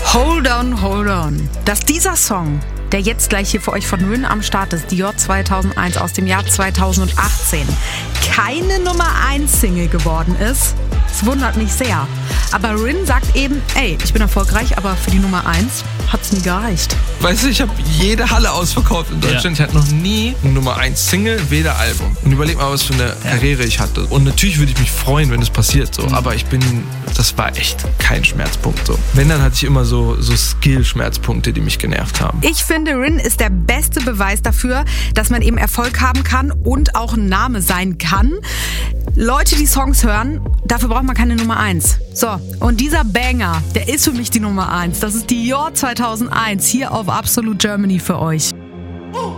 Hold on. Dass dieser Song, der jetzt gleich hier für euch von Rin am Start ist, Dior 2001 aus dem Jahr 2018, keine Nummer 1 Single geworden ist, das wundert mich sehr. Aber Rin sagt eben, ey, ich bin erfolgreich, aber für die Nummer 1 hat's nie gereicht. Weißt du, ich habe jede Halle ausverkauft in Deutschland. Ja. Ich hatte noch nie eine Nummer 1 Single, weder Album. Und überleg mal, was für eine Karriere ich hatte. Und natürlich würde ich mich freuen, wenn es passiert, so. Aber das war echt kein Schmerzpunkt, so. Wenn, dann hatte ich immer so Skill-Schmerzpunkte, die mich genervt haben. Ich finde, Rin ist der beste Beweis dafür, dass man eben Erfolg haben kann und auch ein Name sein kann. Leute, die Songs hören, dafür braucht man keine Nummer 1. So, und dieser Banger, der ist für mich die Nummer 1. Das ist Dior 2001 hier auf Absolute Germany für euch.